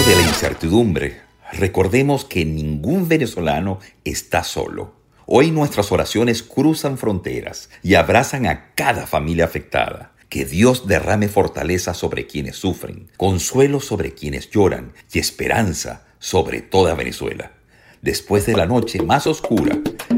de la incertidumbre, recordemos que ningún venezolano está solo. Hoy nuestras oraciones cruzan fronteras y abrazan a cada familia afectada. Que Dios derrame fortaleza sobre quienes sufren, consuelo sobre quienes lloran y esperanza sobre toda Venezuela. Después de la noche más oscura,